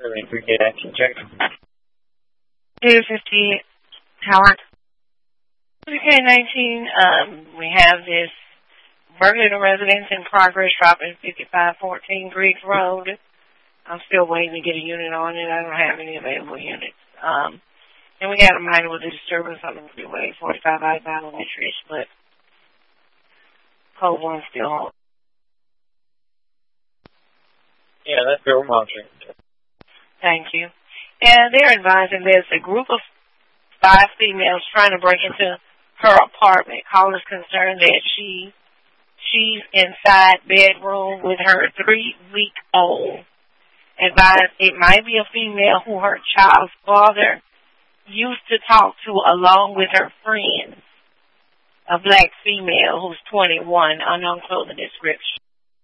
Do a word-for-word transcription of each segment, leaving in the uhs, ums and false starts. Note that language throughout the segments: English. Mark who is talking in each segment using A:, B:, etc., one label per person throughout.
A: Really appreciate action check.
B: two fifty Howard. Okay, nineteen, um, we have this burglary residence in progress, dropping fifty-five fourteen Greek Road. I'm still waiting to get a unit on it. I don't have any available units. Um, and we got a minor with a disturbance on the freeway, forty-five outbound on the tree split. Code one still on.
A: Yeah, that's good. We're monitoring.
B: Thank you. And they're advising there's a group of five females trying to break into her apartment. Caller's concerned that she she's inside bedroom with her three-week-old. Advised it might be a female who her child's father used to talk to along with her friends. A black female who's twenty-one, unknown clothing description.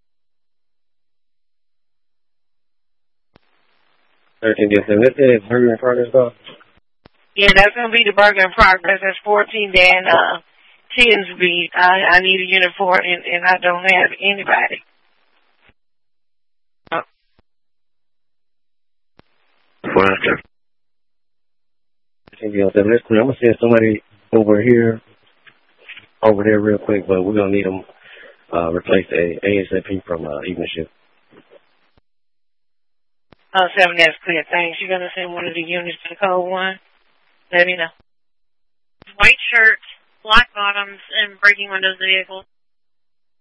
A: thirteen, yes, and this is burglary in progress, though?
B: Yeah, that's going to be the burglary in progress. That's fourteen Dan uh, Tinsby. I, I need a unit for it, and, and I don't have anybody. Oh.
A: Well, sir. thirteen, yes, and I'm going to send somebody over here, over there real quick, but we're going to need them uh, replace a ASAP from uh, evening shift.
B: Oh, seven, that's clear. Thanks. You're going to send one of the units to the code one? Let me know.
C: White shirt, black bottoms, and breaking windows of the vehicle.